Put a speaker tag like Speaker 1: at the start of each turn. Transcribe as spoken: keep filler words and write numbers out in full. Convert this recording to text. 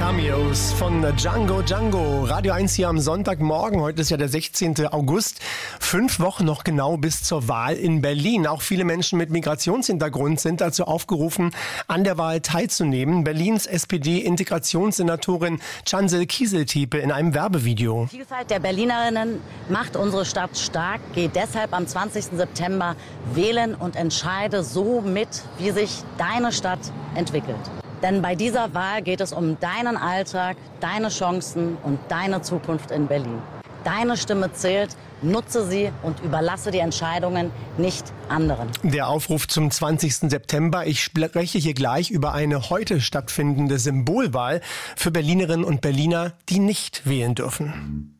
Speaker 1: Cameos von Django Django. Radio eins hier am Sonntagmorgen. Heute ist ja der sechzehnten August. Fünf Wochen noch genau bis zur Wahl in Berlin. Auch viele Menschen mit Migrationshintergrund sind dazu aufgerufen, an der Wahl teilzunehmen. Berlins S P D-Integrationssenatorin Cansel Kieseltiepe in einem Werbevideo.
Speaker 2: Die Vielfalt der Berlinerinnen macht unsere Stadt stark. Geh deshalb am zwanzigsten September wählen und entscheide so mit, wie sich deine Stadt entwickelt. Denn bei dieser Wahl geht es um deinen Alltag, deine Chancen und deine Zukunft in Berlin. Deine Stimme zählt, nutze sie und überlasse die Entscheidungen nicht anderen.
Speaker 1: Der Aufruf zum zwanzigsten September. Ich spreche hier gleich über eine heute stattfindende Symbolwahl für Berlinerinnen und Berliner, die nicht wählen dürfen.